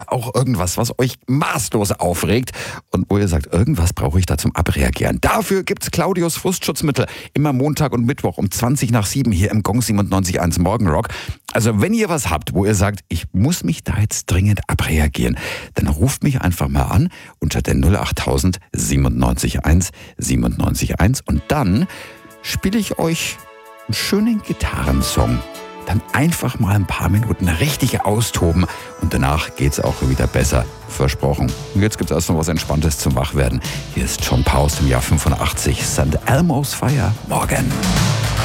auch irgendwas, was euch maßlos aufregt und wo ihr sagt, irgendwas brauche ich da zum Abreagieren. Dafür gibt's Claudius Frustschutzmittel immer Montag und Mittwoch um 20:07 hier im Gong 97.1 Morgenrock. Also wenn ihr was habt, wo ihr sagt, ich muss mich da jetzt dringend abreagieren, dann ruft mich einfach mal an unter der 08000 97.1 97.1 und dann spiele ich euch einen schönen Gitarrensong. Dann einfach mal ein paar Minuten richtig austoben und danach geht's auch wieder besser. Versprochen. Und jetzt gibt's erst noch was Entspanntes zum Wachwerden. Hier ist John Paul im Jahr 85, St. Elmo's Fire. Morgen.